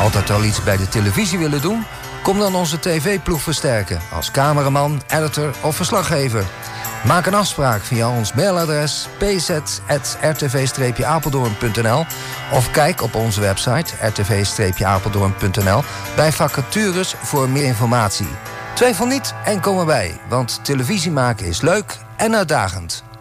Altijd al iets bij de televisie willen doen? Kom dan onze tv-ploeg versterken als cameraman, editor of verslaggever. Maak een afspraak via ons mailadres pz@rtv-apeldoorn.nl of kijk op onze website rtv-apeldoorn.nl bij vacatures voor meer informatie. Twijfel niet en kom erbij, want televisie maken is leuk en uitdagend.